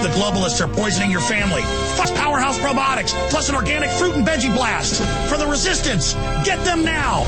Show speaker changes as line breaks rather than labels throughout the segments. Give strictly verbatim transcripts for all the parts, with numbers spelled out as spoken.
The globalists are poisoning your family. Plus Powerhouse Probiotics, plus an organic fruit and veggie blast. For the resistance, get them now.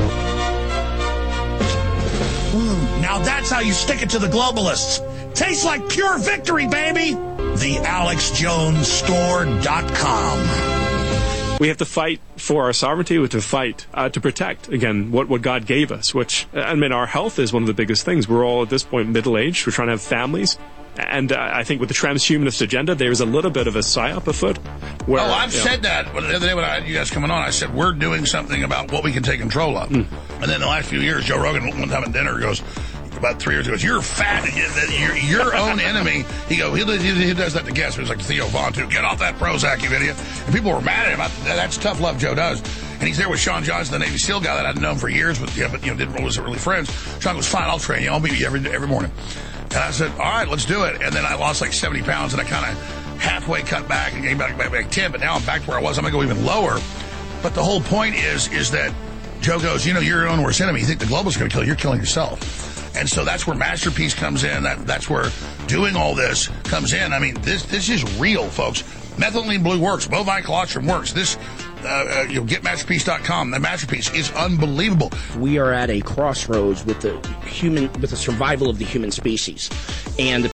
Mm, now that's how you stick it to the globalists. Tastes like pure victory, baby. the alex jones store dot com.
We have to fight for our sovereignty. We have to fight uh, to protect, again, what, what God gave us, which, I mean, our health is one of the biggest things. We're all, at this point, middle-aged. We're trying to have families. And uh, I think with the transhumanist agenda, there's a little bit of a psyop afoot. Where,
oh, I've
you know,
said that. The other day when I had you guys coming on, I said, we're doing something about what we can take control of. Mm. And then the last few years, Joe Rogan, one time at dinner, goes, about three years ago, you're fat, you're your own enemy. He go, he, he, he does that to guests. It was like Theo Vaughn, too. Get off that Prozac, you idiot. And people were mad at him. That's tough love Joe does. And he's there with Sean Johnson, the Navy SEAL guy that I'd known for years, but, yeah, but you know, didn't wasn't really friends. Sean goes, fine, I'll train you. I'll meet you every, every morning. And I said, all right, let's do it. And then I lost like seventy pounds, and I kind of halfway cut back and came back, back, back ten, but now I'm back to where I was. I'm going to go even lower. But the whole point is, is that Joe goes, you know, you're your own worst enemy. You think the global's going to kill you. You're killing yourself. And so that's where Masterpiece comes in. That, that's where doing all this comes in. I mean, this this is real, folks. Methylene blue works. Bovine colostrum works. This, uh, uh, you know, get masterpiece dot com. The Masterpiece is unbelievable.
We are at a crossroads with the human, with the survival of the human species, and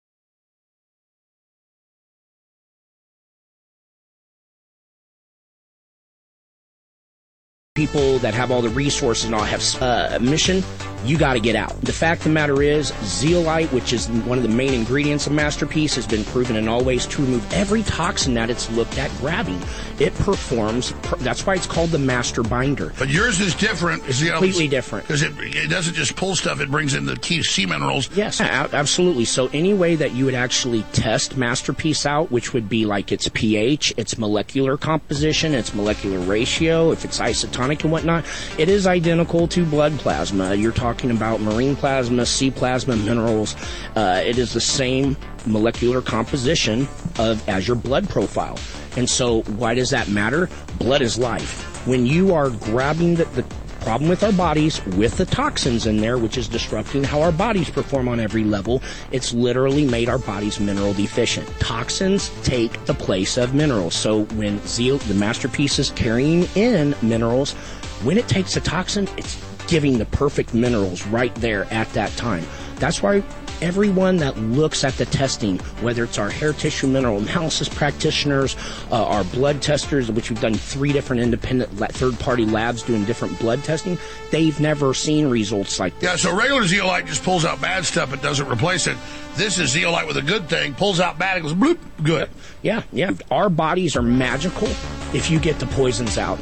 people that have all the resources and all have uh, a mission, you got to get out. The fact of the matter is, zeolite, which is one of the main ingredients of Masterpiece, has been proven in all ways to remove every toxin that it's looked at grabbing. It performs, that's why it's called the master binder.
But yours is different.
It's you know, completely different.
Because it, it doesn't just pull stuff, it brings in the key sea minerals.
Yes, absolutely. So any way that you would actually test Masterpiece out, which would be like its pH, its molecular composition, its molecular ratio, if it's isotonic and whatnot, it is identical to blood plasma. You're talking about marine plasma, sea plasma, minerals. Uh, it is the same molecular composition of as your blood profile. And so why does that matter? Blood is life. When you are grabbing the, the problem with our bodies with the toxins in there, which is disrupting how our bodies perform on every level, it's literally made our bodies mineral deficient. Toxins take the place of minerals. So when Zeal, the Masterpiece is carrying in minerals, when it takes a toxin, it's giving the perfect minerals right there at that time. That's why everyone that looks at the testing, whether it's our hair tissue mineral analysis practitioners, uh, our blood testers, which we've done three different independent la- third-party labs doing different blood testing, they've never seen results like
Yeah, so regular zeolite just pulls out bad stuff, it doesn't replace it. This is zeolite with a good thing, pulls out bad, it goes bloop, good.
Yeah, yeah. Our bodies are magical if you get the poisons out.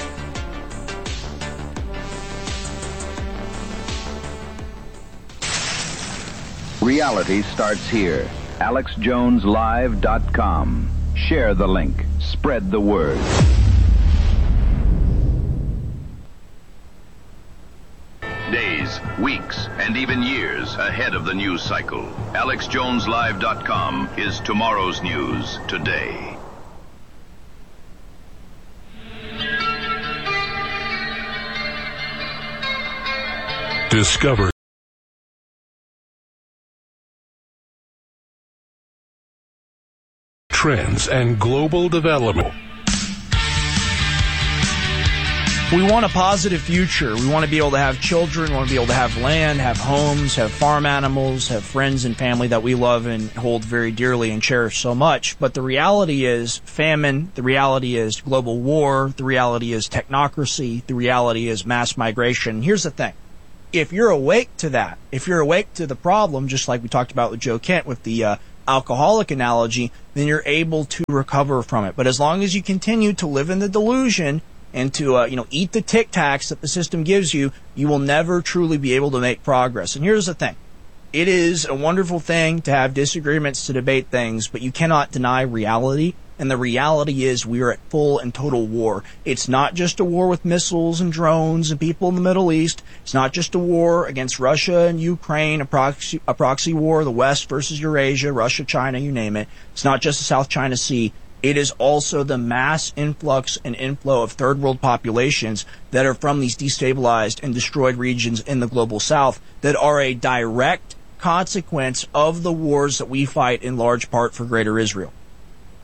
Reality starts here. alex jones live dot com. Share the link. Spread the word.
Days, weeks, and even years ahead of the news cycle. alex jones live dot com is tomorrow's news today.
Discover trends and global development.
We want a positive future. We want to be able to have children, we want to be able to have land, have homes, have farm animals, have friends and family that we love and hold very dearly and cherish so much. But the reality is famine, the reality is global war, the reality is technocracy, the reality is mass migration. Here's the thing. If you're awake to that, if you're awake to the problem, just like we talked about with Joe Kent with the uh, alcoholic analogy, then you're able to recover from it. But as long as you continue to live in the delusion and to, uh, you know, eat the Tic Tacs that the system gives you, you will never truly be able to make progress. And here's the thing. It is a wonderful thing to have disagreements, to debate things, but you cannot deny reality. And the reality is we are at full and total war. It's not just a war with missiles and drones and people in the Middle East. It's not just a war against Russia and Ukraine, a proxy, a proxy war, the West versus Eurasia, Russia, China, you name it. It's not just the South China Sea. It is also the mass influx and inflow of third world populations that are from these destabilized and destroyed regions in the global South that are a direct consequence of the wars that we fight in large part for Greater Israel.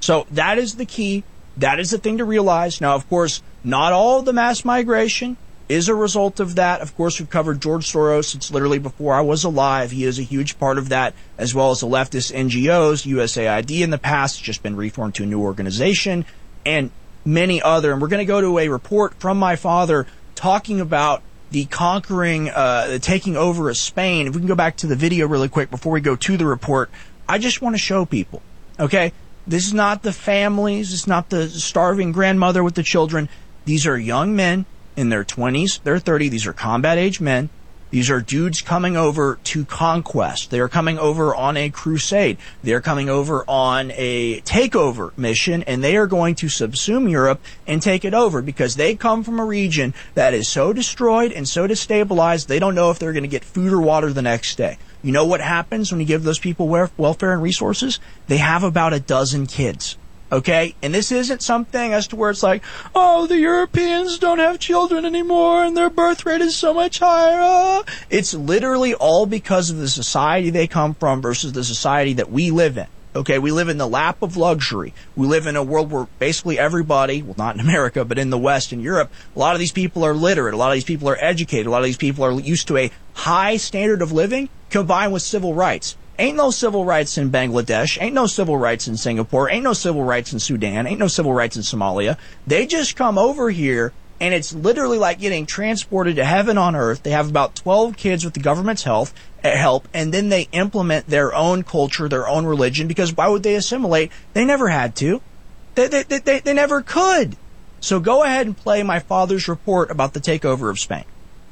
So that is the key. That is the thing to realize. Now, of course, not all of the mass migration is a result of that. Of course, we've covered George Soros. It's literally before I was alive. He is a huge part of that, as well as the leftist N G Os, U S A I D in the past, it's just been reformed to a new organization, and many other. And we're going to go to a report from my father talking about the conquering, uh, the taking over of Spain. If we can go back to the video really quick before we go to the report, I just want to show people, okay? This is not the families. It's not the starving grandmother with the children. These are young men in their twenties, their thirties. These are combat-age men. These are dudes coming over to conquest. They are coming over on a crusade. They are coming over on a takeover mission, and they are going to subsume Europe and take it over because they come from a region that is so destroyed and so destabilized, they don't know if they're going to get food or water the next day. You know what happens when you give those people welfare and resources? They have about a dozen kids. Okay? And this isn't something as to where it's like, oh, the Europeans don't have children anymore and their birth rate is so much higher. It's literally all because of the society they come from versus the society that we live in. Okay? We live in the lap of luxury. We live in a world where basically everybody, well, not in America, but in the West and Europe, a lot of these people are literate. A lot of these people are educated. A lot of these people are used to a high standard of living combined with civil rights. Ain't no civil rights in Bangladesh. Ain't no civil rights in Singapore. Ain't no civil rights in Sudan. Ain't no civil rights in Somalia. They just come over here, and it's literally like getting transported to heaven on earth. They have about twelve kids with the government's health, help, and then they implement their own culture, their own religion, because why would they assimilate? They never had to. They, they, they, they, they never could. So go ahead and play my father's report about the takeover of Spain.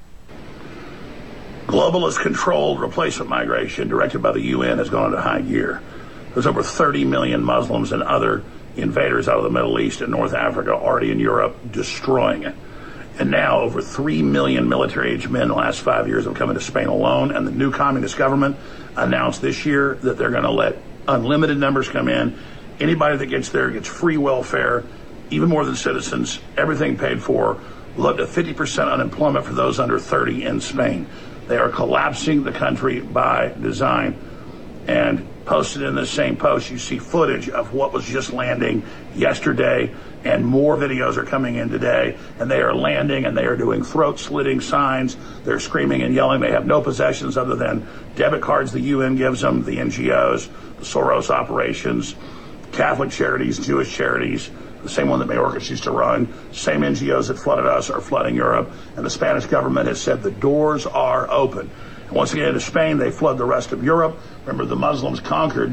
Globalist-controlled replacement migration directed by the U N has gone into high gear. There's over thirty million Muslims and other invaders out of the Middle East and North Africa already in Europe, destroying it. And now over three million military-aged men in the last five years have come into Spain alone, and the new communist government announced this year that they're going to let unlimited numbers come in. Anybody that gets there gets free welfare, even more than citizens, everything paid for, with up to fifty percent unemployment for those under thirty in Spain. They are collapsing the country by design. And posted in this same post, you see footage of what was just landing yesterday, and more videos are coming in today. And they are landing, and they are doing throat-slitting signs. They're screaming and yelling. They have no possessions other than debit cards the U N gives them, the N G Os, the Soros operations, Catholic charities, Jewish charities, the same one that Mayorkas used to run, same N G Os that flooded us are flooding Europe, and the Spanish government has said the doors are open. And once again into Spain, they flood the rest of Europe. Remember, the Muslims conquered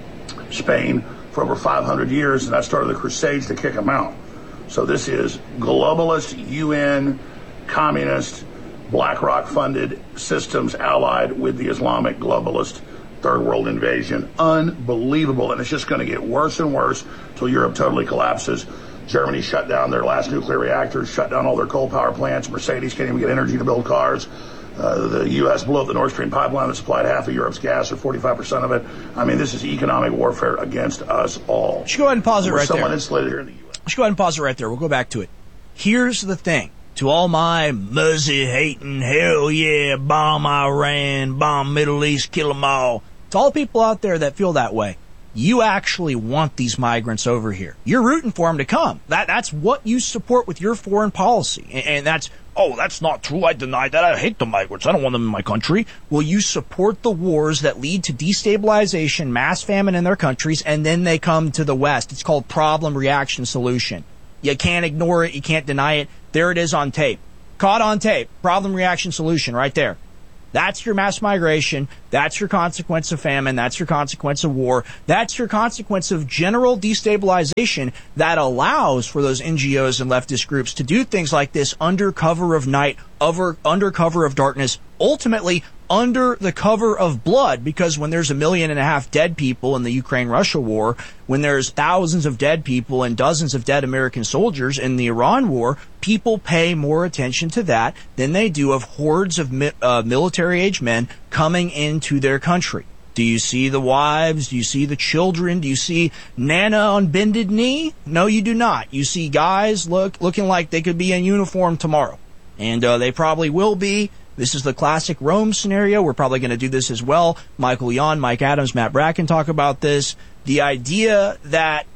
Spain for over five hundred years, and that started the Crusades to kick them out. So this is globalist, U N, communist, BlackRock-funded systems allied with the Islamic globalist third world invasion. Unbelievable. And it's just going to get worse and worse until Europe totally collapses. Germany shut down their last nuclear reactors, shut down all their coal power plants. Mercedes can't even get energy to build cars. Uh, the U S blew up the Nord Stream pipeline that supplied half of Europe's gas, or forty-five percent of it. I mean, this is economic warfare against us all.
Let's go ahead and pause it
We're
right
someone
there.
insulated here in the U S.
Let's go ahead and pause it right there. We'll go back to it. Here's the thing. To all my mercy-hating, hell yeah, bomb Iran, bomb Middle East, kill them all. To all people out there that feel that way, you actually want these migrants over here. You're rooting for them to come. That That's what you support with your foreign policy. And, and that's, oh, that's not true. I deny that. I hate the migrants. I don't want them in my country. Well, you support the wars that lead to destabilization, mass famine in their countries, and then they come to the West. It's called problem, reaction, solution. You can't ignore it. You can't deny it. There it is on tape. Caught on tape. Problem, reaction, solution right there. That's your mass migration. That's your consequence of famine. That's your consequence of war. That's your consequence of general destabilization that allows for those N G Os and leftist groups to do things like this under cover of night, over, under cover of darkness, ultimately under the cover of blood, because when there's a million and a half dead people in the Ukraine-Russia war, when there's thousands of dead people and dozens of dead American soldiers in the Iran war, people pay more attention to that than they do of hordes of mi- uh, military-age men coming into their country. Do you see the wives? Do you see the children? Do you see Nana on bended knee? No, you do not. You see guys look looking like they could be in uniform tomorrow. And uh, they probably will be. This is the classic Rome scenario. We're probably going to do this as well. Michael Yon, Mike Adams, Matt Bracken talk about this. The idea that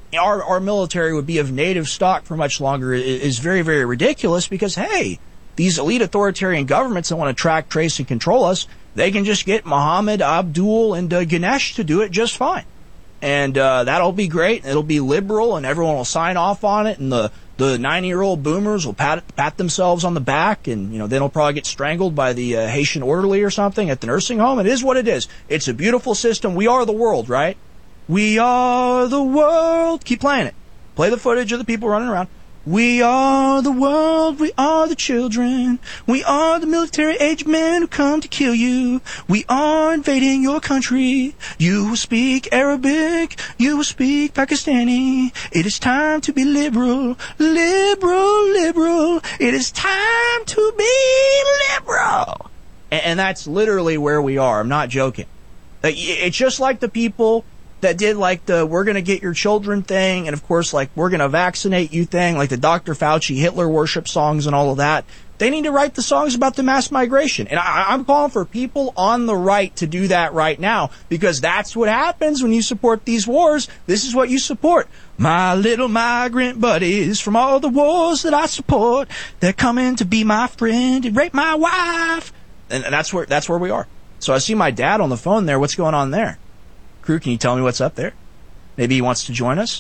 our, our military would be of native stock for much longer is very, very ridiculous because, hey, these elite authoritarian governments that want to track, trace, and control us, they can just get Muhammad, Abdul, and uh, Ganesh to do it just fine. And uh, that'll be great. It'll be liberal, and everyone will sign off on it, and the the ninety-year-old boomers will pat pat themselves on the back, and you know then they'll probably get strangled by the uh, Haitian orderly or something at the nursing home. It is what it is. It's a beautiful system. We are the world, right? We are the world. Keep playing it. Play the footage of the people running around. We are the world, we are the children, we are the military-aged men who come to kill you. We are invading your country. You will speak Arabic, you will speak Pakistani. It is time to be liberal, liberal, liberal. It is time to be liberal. And, and that's literally where we are. I'm not joking. It's just like the people that did like the we're going to get your children thing, and of course like we're going to vaccinate you thing, like the Doctor Fauci Hitler worship songs and all of that. They need to write the songs about the mass migration. And I, I'm calling for people on the right to do that right now, because that's what happens when you support these wars. This is what you support. My little migrant buddies from all the wars that I support, they're coming to be my friend and rape my wife. And, and that's where that's where we are. So I see my dad on the phone there. What's going on there? Crew, can you tell me what's up there? Maybe he wants to join us?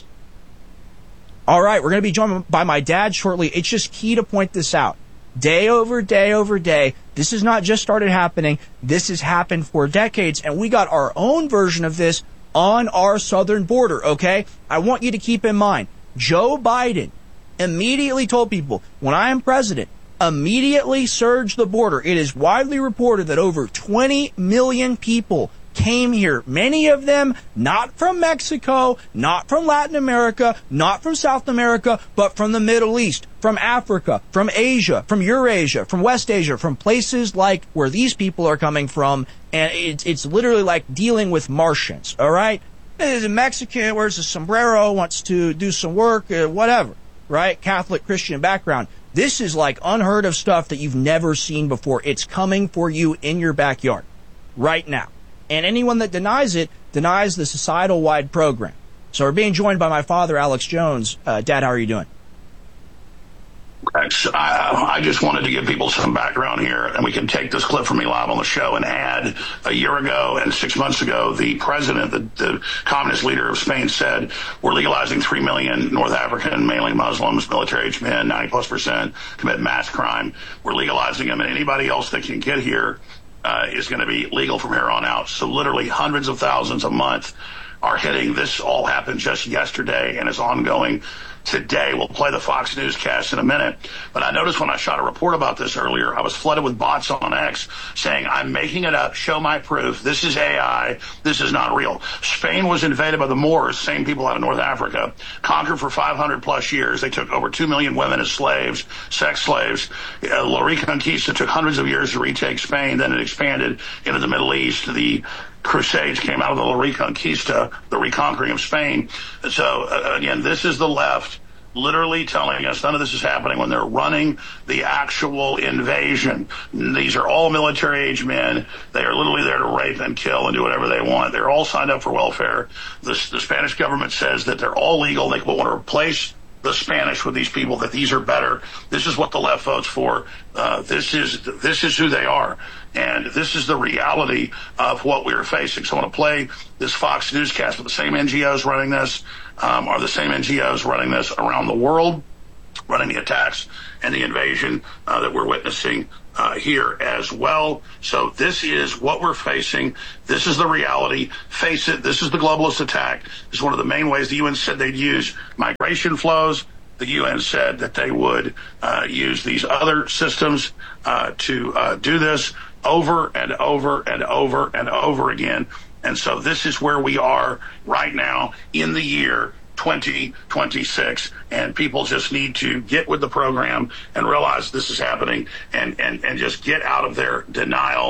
All right, we're going to be joined by my dad shortly. It's just key to point this out. Day over day over day, this has not just started happening. This has happened for decades, and we got our own version of this on our southern border, okay? I want you to keep in mind, Joe Biden immediately told people, when I am president, immediately surge the border. It is widely reported that over twenty million people came here, many of them not from Mexico, not from Latin America, not from South America, but from the Middle East, from Africa, from Asia, from Eurasia, from West Asia, from places like where these people are coming from. And it's, it's literally like dealing with Martians, all right? There's a Mexican, wears a sombrero, wants to do some work, uh, whatever, right? Catholic Christian background. This is like unheard of stuff that you've never seen before. It's coming for you in your backyard right now. And anyone that denies it denies the societal-wide program. So we're being joined by my father, Alex Jones. Uh, Dad, how are you doing?
Rex, I, I just wanted to give people some background here, and we can take this clip from me live on the show and add a year ago and six months ago, the president, the, the communist leader of Spain said, we're legalizing three million North African, mainly Muslims, military-aged men, ninety plus percent commit mass crime. We're legalizing them, and anybody else that can get here Uh, is going to be legal from here on out. So literally hundreds of thousands a month are hitting. This all happened just yesterday and is ongoing today. We'll play the Fox Newscast in a minute. But I noticed when I shot a report about this earlier, I was flooded with bots on X saying, I'm making it up, show my proof, this is A I, this is not real. Spain was invaded by the Moors, same people out of North Africa, conquered for five hundred plus years. They took over two million women as slaves, sex slaves. Uh, La Reconquista took hundreds of years to retake Spain, then it expanded into the Middle East. The Crusades came out of the La Reconquista, the reconquering of Spain. So, uh, again, this is the left literally telling us none of this is happening when they're running the actual invasion. These are all military-age men. They are literally there to rape and kill and do whatever they want. They're all signed up for welfare. The, the Spanish government says that they're all legal. They want to replace the Spanish with these people, that these are better. This is what the left votes for. Uh, this is this is who they are. And this is the reality of what we're facing. So I want to play this Fox Newscast with the same N G Os running this, um, are the same N G Os running this around the world, running the attacks and the invasion uh, that we're witnessing uh, here as well. So this is what we're facing. This is the reality. Face it, this is the globalist attack. This is one of the main ways the U N said they'd use migration flows. The U N said that they would uh, use these other systems uh, to uh, do this over and over and over and over again. And so this is where we are right now in the year twenty twenty-six, and people just need to get with the program and realize this is happening and, and, and just get out of their denial.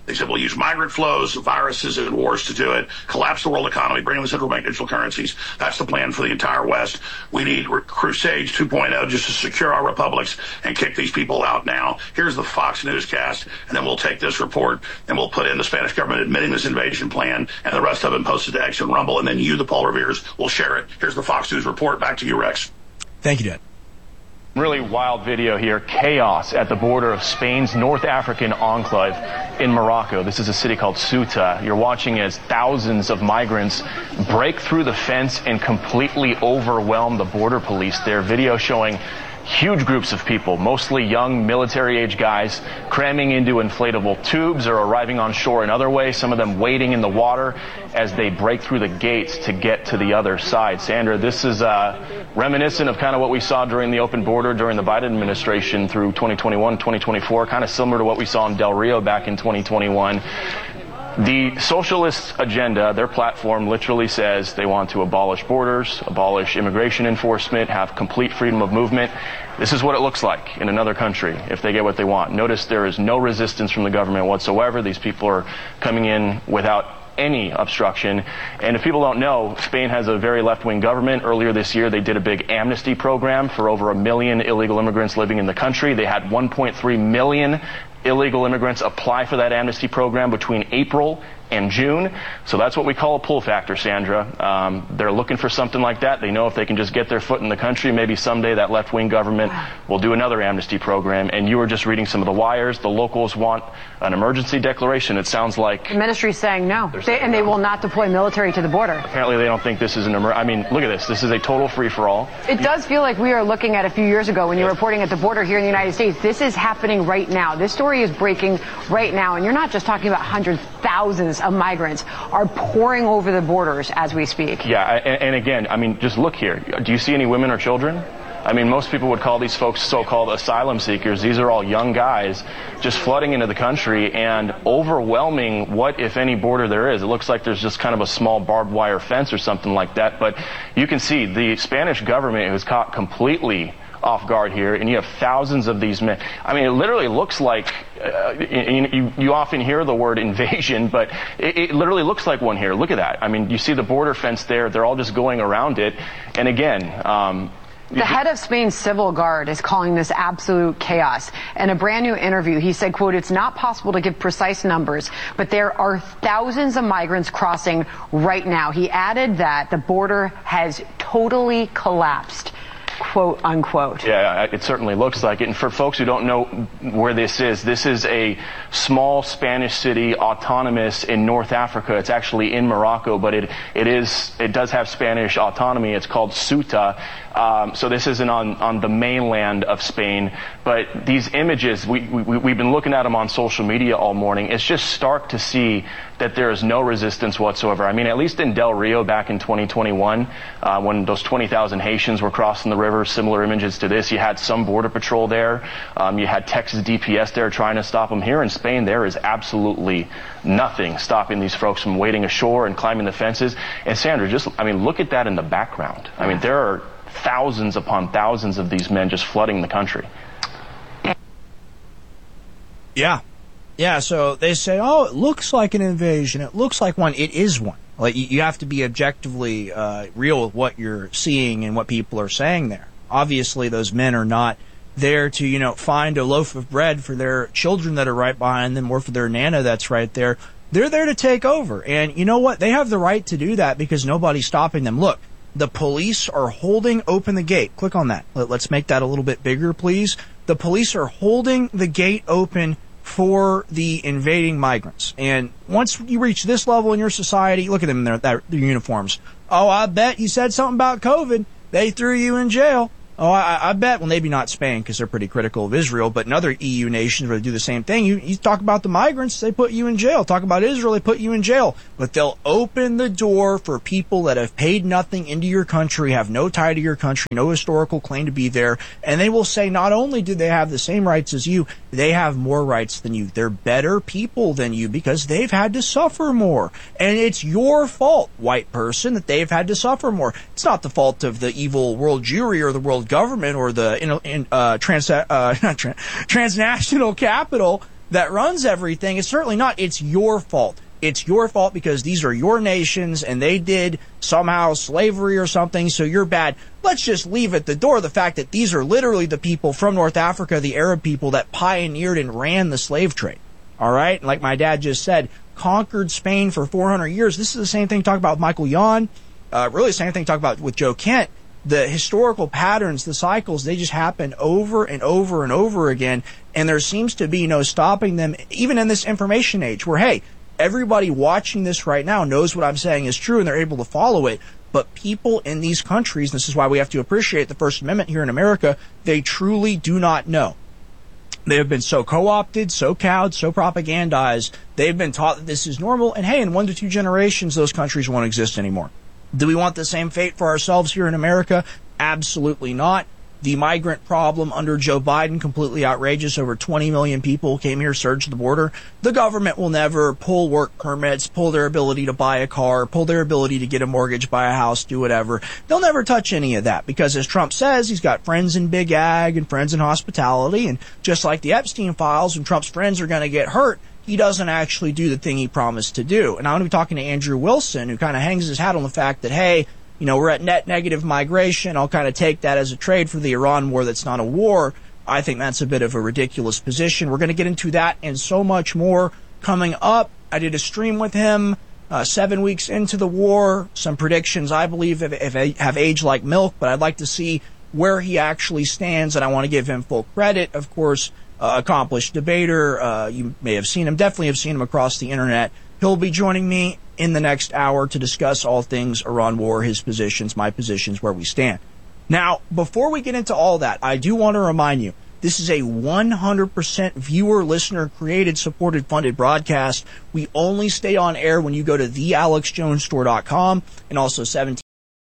They said we'll use migrant flows, viruses, and wars to do it, collapse the world economy, bring in the central bank digital currencies. That's the plan for the entire West. We need Crusades two point oh just to secure our republics and kick these people out now. Here's the Fox newscast, and then we'll take this report and we'll put in the Spanish government admitting this invasion plan and the rest of it posted to X and Rumble, and then you, the Paul Reveres, will share it. Here's the Fox News report. Back to you, Rex.
Thank you, Dad.
Really wild video here. Chaos at the border of Spain's North African enclave in Morocco. This is a city called Ceuta. You're watching as thousands of migrants break through the fence and completely overwhelm the border police there. Video showing huge groups of people, mostly young military-age guys, cramming into inflatable tubes or arriving on shore in other ways, some of them wading in the water as they break through the gates to get to the other side. Sandra, this is uh, reminiscent of kind of what we saw during the open border during the Biden administration through twenty twenty-one, twenty twenty-four, kind of similar to what we saw in Del Rio back in twenty twenty-one. The socialist agenda, their platform literally says they want to abolish borders, abolish immigration enforcement, have complete freedom of movement. This is what it looks like in another country if they get what they want. Notice there is no resistance from the government whatsoever. These people are coming in without any obstruction. And if people don't know, Spain has a very left-wing government. Earlier this year, they did a big amnesty program for over a million illegal immigrants living in the country. They had one point three million illegal immigrants apply for that amnesty program between April and June. So that's what we call a pull factor, Sandra. Um, they're looking for something like that. They know if they can just get their foot in the country, maybe someday that left-wing government will do another amnesty program. And you were just reading some of the wires. The locals want an emergency declaration. It sounds like
the ministry's saying no,
saying
they, and they
no.
will not deploy military to the border.
Apparently they don't think this is an emer- I mean, look at this. This is a total free-for-all.
It does feel like we are looking at a few years ago when you're reporting at the border here in the United States. This is happening right now. This story is breaking right now, and you're not just talking about hundreds, thousands of migrants are pouring over the borders as we speak.
Yeah, and, and again, I mean, just look here. Do you see any women or children? I mean, most people would call these folks so-called asylum seekers. These are all young guys just flooding into the country and overwhelming what, if any, border there is. It looks like there's just kind of a small barbed wire fence or something like that. But you can see the Spanish government was caught completely off guard here, and you have thousands of these men. I mean, it literally looks like, uh, you, you, you often hear the word invasion, but it, it literally looks like one here. Look at that. I mean, you see the border fence there. They're all just going around it. And again, um,
the head of Spain's civil guard is calling this absolute chaos. In a brand new interview, he said, quote, "It's not possible to give precise numbers, but there are thousands of migrants crossing right now." He added that the border has totally collapsed, quote unquote.
Yeah, it certainly looks like it. And for folks who don't know where this is, this is a small Spanish city, autonomous in North Africa. It's actually in Morocco, but it it is it does have Spanish autonomy. It's called Ceuta. Um, so this isn't on, on the mainland of Spain. But these images, we, we, we've been looking at them on social media all morning. It's just stark to see that there is no resistance whatsoever. I mean, at least in Del Rio back in twenty twenty-one, uh, when those twenty thousand Haitians were crossing the river, similar images to this, you had some border patrol there. Um, you had Texas D P S there trying to stop them. Here in Spain, there is absolutely nothing stopping these folks from wading ashore and climbing the fences. And Sandra, just, I mean, look at that in the background. I mean, there are thousands upon thousands of these men just flooding the country.
Yeah. Yeah, so they say, oh, it looks like an invasion. It looks like one. It is one. Like, you have to be objectively uh, real with what you're seeing and what people are saying there. Obviously, those men are not there to, you know, find a loaf of bread for their children that are right behind them or for their nana that's right there. They're there to take over. And you know what? They have the right to do that because nobody's stopping them. Look, the police are holding open the gate. Click on that. Let's make that a little bit bigger, please. The police are holding the gate open for the invading migrants. And once you reach this level in your society, look at them in their, their, their uniforms. Oh, I bet you said something about COVID. They threw you in jail. Oh, I, I bet, well, maybe not Spain because they're pretty critical of Israel, but in other E U nations where they do the same thing, you, you talk about the migrants, they put you in jail. Talk about Israel, they put you in jail. But they'll open the door for people that have paid nothing into your country, have no tie to your country, no historical claim to be there, and they will say not only do they have the same rights as you, they have more rights than you. They're better people than you because they've had to suffer more. And it's your fault, white person, that they've had to suffer more. It's not the fault of the evil world Jewry or the world government or the in, in, uh, trans, uh, not trans, transnational capital. that runs everything. It's certainly not. It's your fault. It's your fault because these are your nations and they did somehow slavery or something, so you're bad. Let's just leave at the door the fact that these are literally the people from North Africa, the Arab people that pioneered and ran the slave trade. All right? Like my dad just said, conquered Spain for four hundred years. This is the same thing talk about with Michael Yon. Uh, really the same thing talk about with Joe Kent. The historical patterns, the cycles, they just happen over and over and over again, and there seems to be no stopping them, even in this information age where, hey, everybody watching this right now knows what I'm saying is true and they're able to follow it. But people in these countries, and this is why we have to appreciate the First Amendment here in America, they truly do not know. They have been so co-opted, so cowed, so propagandized. They've been taught that this is normal. And hey, in one to two generations, those countries won't exist anymore. Do we want the same fate for ourselves here in America? Absolutely not. The migrant problem under Joe Biden, completely outrageous. Over twenty million people came here, surged the border. The government will never pull work permits, pull their ability to buy a car, pull their ability to get a mortgage, buy a house, do whatever. They'll never touch any of that because, as Trump says, he's got friends in big ag and friends in hospitality. And just like the Epstein files, when Trump's friends are going to get hurt, he doesn't actually do the thing he promised to do. And I'm going to be talking to Andrew Wilson, who kind of hangs his hat on the fact that, hey, you know, we're at net negative migration. I'll kind of take that as a trade for the Iran war that's not a war. I think that's a bit of a ridiculous position. We're going to get into that and so much more coming up. I did a stream with him uh, seven weeks into the war. Some predictions, I believe, have, have, have aged like milk, but I'd like to see where he actually stands, and I want to give him full credit. Of course, uh, accomplished debater. Uh, you may have seen him, definitely have seen him across the internet. He'll be joining me in the next hour to discuss all things Iran war, his positions, my positions, where we stand. Now, before we get into all that, I do want to remind you, this is a one hundred percent viewer, listener, created, supported, funded broadcast. We only stay on air when you go to the alex jones store dot com and also seventeen